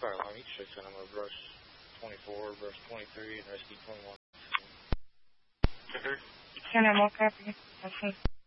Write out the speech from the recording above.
fire alarm. You can send them over brush 24, brush 23, and rescue 21. 10 more copy.